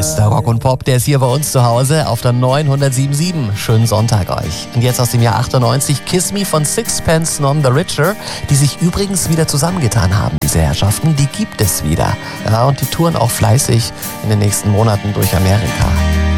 Bester Rock und Pop, der ist hier bei uns zu Hause auf der 907.7. Schönen Sonntag euch. Und jetzt aus dem Jahr 98, Kiss Me von Sixpence None the Richer, die sich übrigens wieder zusammengetan haben, diese Herrschaften, die gibt es wieder. Ja, und die touren auch fleißig in den nächsten Monaten durch Amerika.